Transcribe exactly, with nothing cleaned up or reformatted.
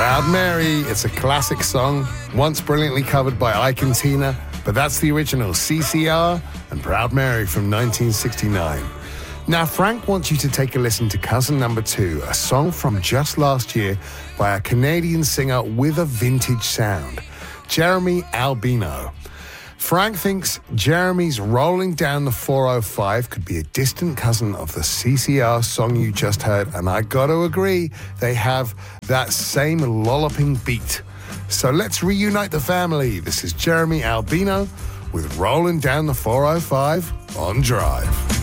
Proud Mary, it's a classic song, once brilliantly covered by Ike and Tina, but that's the original C C R and Proud Mary from nineteen sixty-nine. Now, Frank wants you to take a listen to Cousin Number Two, a song from just last year by a Canadian singer with a vintage sound, Jeremy Albino. Frank thinks Jeremy's Rolling Down the four oh five could be a distant cousin of the C C R song you just heard, and I gotta agree, they have that same lolloping beat. So let's reunite the family. This is Jeremy Albino with Rolling Down the four oh five on Drive.